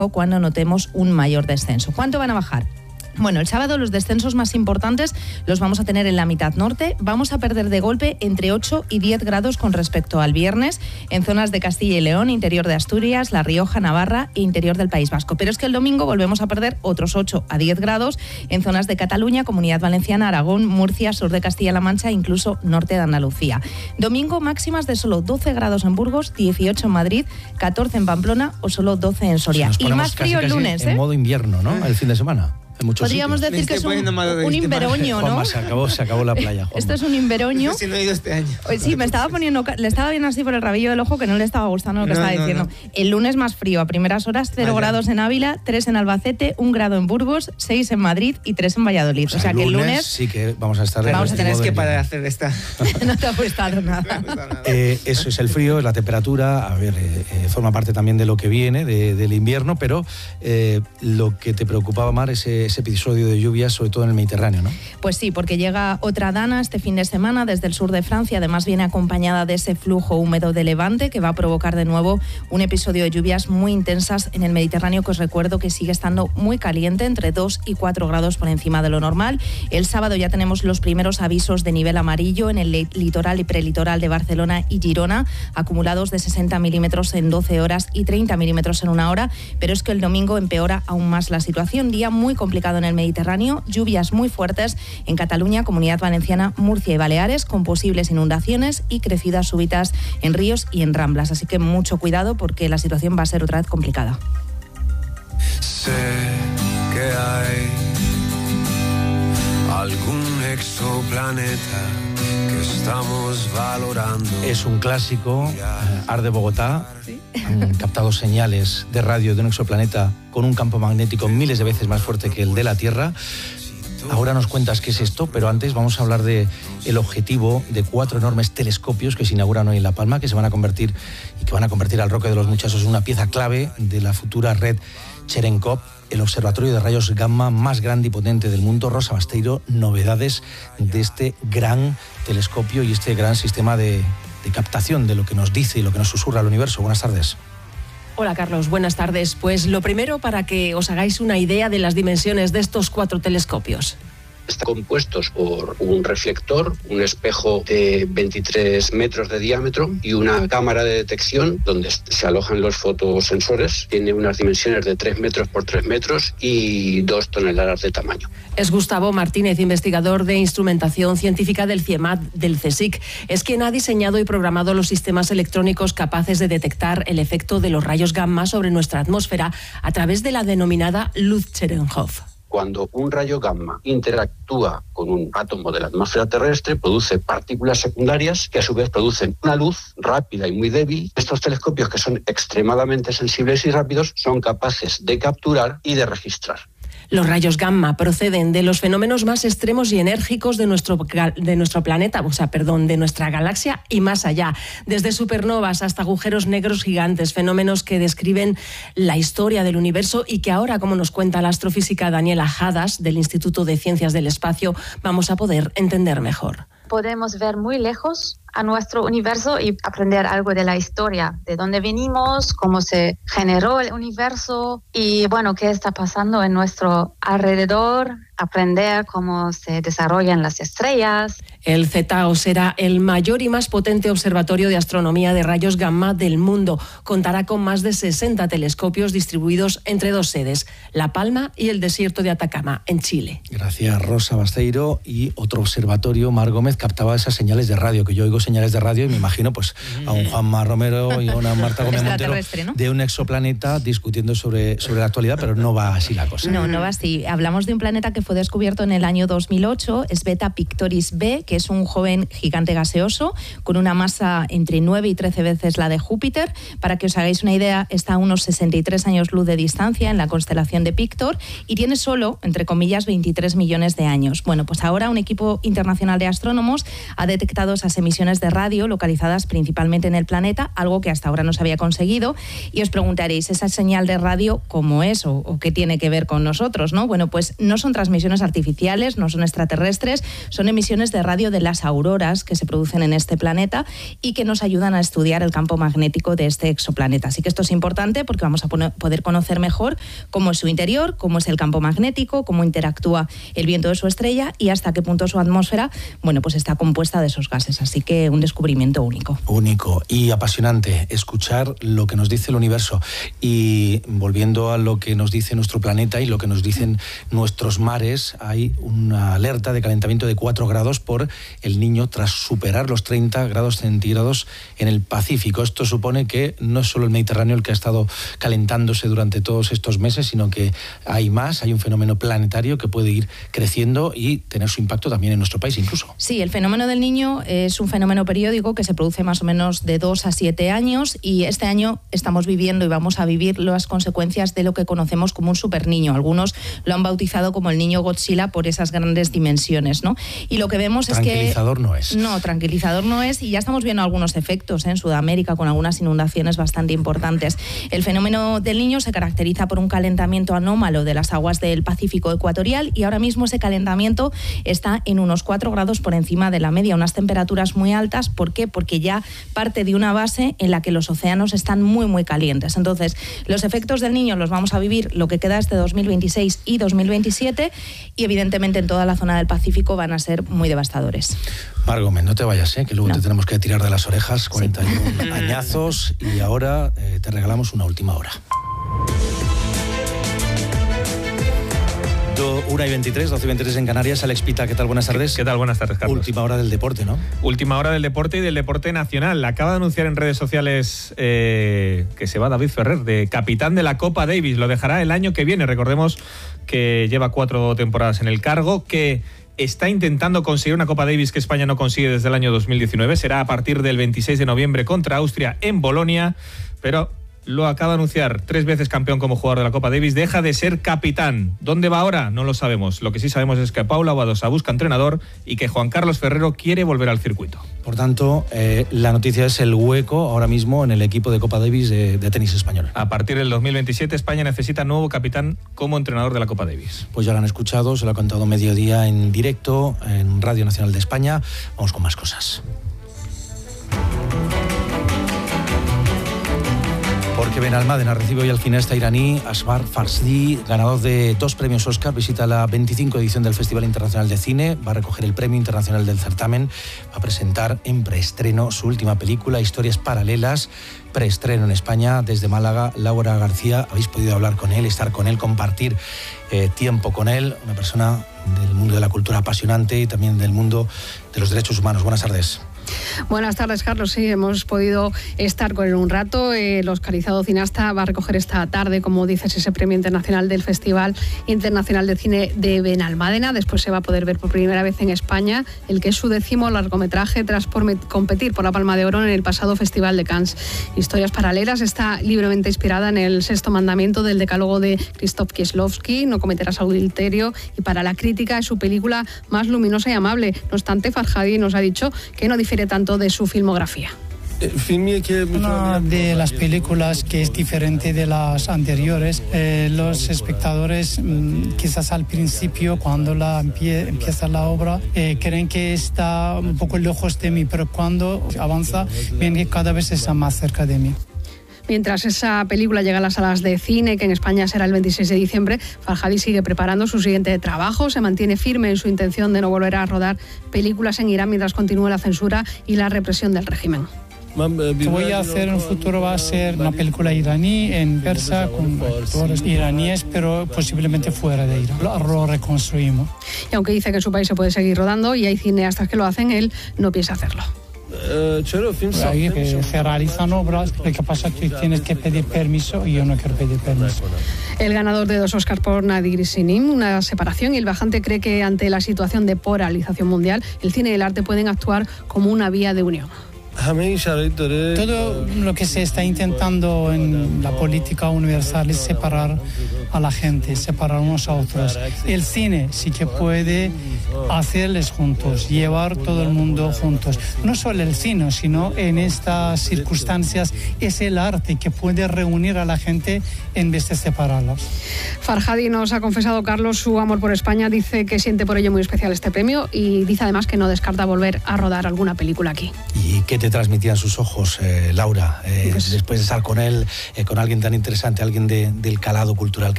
cuando notemos un mayor descenso. ¿Cuánto van a bajar? Bueno, el sábado los descensos más importantes los vamos a tener en la mitad norte. Vamos a perder de golpe entre 8 y 10 grados con respecto al viernes en zonas de Castilla y León, interior de Asturias, La Rioja, Navarra e interior del País Vasco. Pero es que el domingo volvemos a perder otros 8 a 10 grados en zonas de Cataluña, Comunidad Valenciana, Aragón, Murcia, sur de Castilla-La Mancha e incluso norte de Andalucía. Domingo máximas de solo 12 grados en Burgos, 18 en Madrid, 14 en Pamplona o solo 12 en Soria. Y más frío el lunes, en modo invierno, ¿no? El fin de semana. Podríamos decir que es un inveroño, ¿no? Juanma, se acabó la playa. Juanma. Esto es un inveroño. Si no he ido este año. Sí, le estaba viendo así por el rabillo del ojo que no le estaba gustando lo que estaba diciendo. No. El lunes más frío, a primeras horas 0 grados en Ávila, 3 en Albacete, 1 grado en Burgos, 6 en Madrid y 3 en Valladolid. O sea que el lunes sí que vamos a estar... Vamos a tener que parar de hacer esta... No te ha gustado nada. Eso es el frío, es la temperatura, a ver, forma parte también de lo que viene, del invierno, pero lo que te preocupaba, Mar, ese episodio de lluvia, sobre todo en el Mediterráneo, ¿no? Pues sí, porque llega otra dana este fin de semana desde el sur de Francia, además viene acompañada de ese flujo húmedo de levante que va a provocar de nuevo un episodio de lluvias muy intensas en el Mediterráneo, que os recuerdo que sigue estando muy caliente, entre 2 y 4 grados por encima de lo normal. El sábado ya tenemos los primeros avisos de nivel amarillo en el litoral y prelitoral de Barcelona y Girona, acumulados de 60 milímetros en 12 horas y 30 milímetros en 1 hora, pero es que el domingo empeora aún más la situación, día muy complicado en el Mediterráneo, lluvias muy fuertes en Cataluña, Comunidad Valenciana, Murcia y Baleares, con posibles inundaciones y crecidas súbitas en ríos y en ramblas. Así que mucho cuidado porque la situación va a ser otra vez complicada. Sé que hay algún exoplaneta que estamos valorando. Es un clásico, Arde Bogotá. ¿Sí? Han captado señales de radio de un exoplaneta con un campo magnético miles de veces más fuerte que el de la Tierra. Ahora nos cuentas qué es esto, pero antes vamos a hablar de el objetivo de 4 enormes telescopios que se inauguran hoy en La Palma, que se van a convertir y que van a convertir al Roque de los Muchachos en una pieza clave de la futura red Cherenkov, el observatorio de rayos gamma más grande y potente del mundo. Rosa Basteiro, novedades de este gran telescopio y este gran sistema de captación de lo que nos dice y lo que nos susurra el universo. Buenas tardes. Hola Carlos, buenas tardes. Pues lo primero, para que os hagáis una idea de las dimensiones de estos 4 telescopios. Están compuestos por un reflector, un espejo de 23 metros de diámetro y una cámara de detección donde se alojan los fotosensores. Tiene unas dimensiones de 3 metros por 3 metros y 2 toneladas de tamaño. Es Gustavo Martínez, investigador de instrumentación científica del CIEMAT del CSIC. Es quien ha diseñado y programado los sistemas electrónicos capaces de detectar el efecto de los rayos gamma sobre nuestra atmósfera a través de la denominada luz Cherenkov. Cuando un rayo gamma interactúa con un átomo de la atmósfera terrestre, produce partículas secundarias que a su vez producen una luz rápida y muy débil. Estos telescopios, que son extremadamente sensibles y rápidos, son capaces de capturar y de registrar. Los rayos gamma proceden de los fenómenos más extremos y enérgicos de nuestro planeta, de nuestra galaxia y más allá. Desde supernovas hasta agujeros negros gigantes, fenómenos que describen la historia del universo y que ahora, como nos cuenta la astrofísica Daniela Hadas, del Instituto de Ciencias del Espacio, vamos a poder entender mejor. Podemos ver muy lejos a nuestro universo y aprender algo de la historia, de dónde venimos, cómo se generó el universo y, qué está pasando en nuestro alrededor, aprender cómo se desarrollan las estrellas. El ZAO será el mayor y más potente observatorio de astronomía de rayos gamma del mundo. Contará con más de 60 telescopios distribuidos entre 2 sedes, La Palma y el desierto de Atacama, en Chile. Gracias, Rosa Basteiro. Y otro observatorio, Mar Gómez, captaba esas señales de radio, que yo oigo señales de radio y me imagino a un Juanma Romero y a una Marta Gómez Montero, ¿no?, de un exoplaneta discutiendo sobre la actualidad, pero no va así la cosa. No va así. Hablamos de un planeta que fue descubierto en el año 2008, es Beta Pictoris b, que es un joven gigante gaseoso con una masa entre 9 y 13 veces la de Júpiter. Para que os hagáis una idea, está a unos 63 años luz de distancia en la constelación de Pictor y tiene solo, entre comillas, 23 millones de años. Bueno, pues ahora un equipo internacional de astrónomos ha detectado esas emisiones emisiones de radio localizadas principalmente en el planeta, algo que hasta ahora no se había conseguido. Y os preguntaréis, ¿esa señal de radio cómo es o qué tiene que ver con nosotros, ¿no? Bueno, pues no son transmisiones artificiales, no son extraterrestres, son emisiones de radio de las auroras que se producen en este planeta y que nos ayudan a estudiar el campo magnético de este exoplaneta. Así que esto es importante porque vamos a poder conocer mejor cómo es su interior, cómo es el campo magnético, cómo interactúa el viento de su estrella y hasta qué punto su atmósfera, bueno, pues está compuesta de esos gases. Así que un descubrimiento único. Único y apasionante escuchar lo que nos dice el universo. Y volviendo a lo que nos dice nuestro planeta y lo que nos dicen nuestros mares, hay una alerta de calentamiento de 4 grados por el Niño tras superar los 30 grados centígrados en el Pacífico. Esto supone que no es solo el Mediterráneo el que ha estado calentándose durante todos estos meses, sino que hay más, hay un fenómeno planetario que puede ir creciendo y tener su impacto también en nuestro país incluso. Sí, el fenómeno del Niño es un fenómeno periódico que se produce más o menos de 2 a 7 años y este año estamos viviendo y vamos a vivir las consecuencias de lo que conocemos como un superniño. Algunos lo han bautizado como el niño Godzilla por esas grandes dimensiones, ¿no? Y lo que vemos es que... Tranquilizador no es. No, tranquilizador no es, y ya estamos viendo algunos efectos en Sudamérica con algunas inundaciones bastante importantes. El fenómeno del Niño se caracteriza por un calentamiento anómalo de las aguas del Pacífico ecuatorial y ahora mismo ese calentamiento está en unos 4 grados por encima de la media, unas temperaturas muy altas. ¿Por qué? Porque ya parte de una base en la que los océanos están muy, muy calientes. Entonces, los efectos del Niño los vamos a vivir lo que queda este 2026 y 2027 y evidentemente en toda la zona del Pacífico van a ser muy devastadores. Mar Gómez, no te vayas, que luego te tenemos que tirar de las orejas, 41 añazos y ahora te regalamos una última hora. 1:23, 12:23 en Canarias. Alex Pita, ¿qué tal? Buenas tardes. ¿Qué tal? Buenas tardes, Carlos. Última hora del deporte, ¿no? Última hora del deporte y del deporte nacional. Acaba de anunciar en redes sociales que se va David Ferrer, de capitán de la Copa Davis. Lo dejará el año que viene. Recordemos que lleva 4 temporadas en el cargo, que está intentando conseguir una Copa Davis que España no consigue desde el año 2019. Será a partir del 26 de noviembre contra Austria en Bolonia, pero lo acaba de anunciar, 3 veces campeón como jugador de la Copa Davis, deja de ser capitán. ¿Dónde va ahora? No lo sabemos. Lo que sí sabemos es que Paula Badosa busca entrenador y que Juan Carlos Ferrero quiere volver al circuito. Por tanto, la noticia es el hueco ahora mismo en el equipo de Copa Davis de tenis español. A partir del 2027 España necesita nuevo capitán como entrenador de la Copa Davis. Pues ya lo han escuchado, se lo ha contado Mediodía en directo en Radio Nacional de España. Vamos con más cosas. Porque Benalmádena recibe hoy al cineasta iraní Asghar Farhadi, ganador de 2 premios Oscar, visita la 25 edición del Festival Internacional de Cine, va a recoger el Premio Internacional del Certamen, va a presentar en preestreno su última película, Historias Paralelas, preestreno en España. Desde Málaga, Laura García, habéis podido hablar con él, estar con él, compartir tiempo con él, una persona del mundo de la cultura apasionante y también del mundo de los derechos humanos. Buenas tardes. Buenas tardes, Carlos. Sí, hemos podido estar con él un rato. El oscarizado cineasta va a recoger esta tarde, como dices, ese premio internacional del Festival Internacional de Cine de Benalmádena. Después se va a poder ver por primera vez en España el que es su 10º largometraje tras competir por la Palma de Oro en el pasado Festival de Cannes. Historias Paralelas está libremente inspirada en el 6º mandamiento del decálogo de Krzysztof Kieślowski, no cometerás adulterio, y para la crítica es su película más luminosa y amable. No obstante, Farhadi nos ha dicho que no difiere tanto de su filmografía. Una de las películas que es diferente de las anteriores, los espectadores quizás al principio cuando empieza la obra creen que está un poco lejos de mí, pero cuando avanza ven que cada vez está más cerca de mí. Mientras esa película llega a las salas de cine, que en España será el 26 de diciembre, Farhadi sigue preparando su siguiente trabajo. Se mantiene firme en su intención de no volver a rodar películas en Irán mientras continúe la censura y la represión del régimen. Lo que voy a hacer en el futuro va a ser una película iraní en persa con actores iraníes, pero posiblemente fuera de Irán. Lo reconstruimos. Y aunque dice que en su país se puede seguir rodando y hay cineastas que lo hacen, él no piensa hacerlo. Ahí se realizan obras, lo que pasa es que tienes que pedir permiso y yo no quiero pedir permiso. El ganador de 2 Oscars por Nadir Sinim, una separación, y el bajante cree que ante la situación de polarización mundial, el cine y el arte pueden actuar como una vía de unión. Todo lo que se está intentando en la política universal es separar a la gente, separar unos a otros. El cine sí que puede hacerles juntos, llevar todo el mundo juntos. No solo el cine, sino en estas circunstancias es el arte que puede reunir a la gente en vez de separarlos. Farhadi nos ha confesado, Carlos, su amor por España. Dice que siente por ello muy especial este premio y dice además que no descarta volver a rodar alguna película aquí. ¿Y qué te transmitían sus ojos, Laura, después de estar con él, con alguien tan interesante, alguien del calado cultural que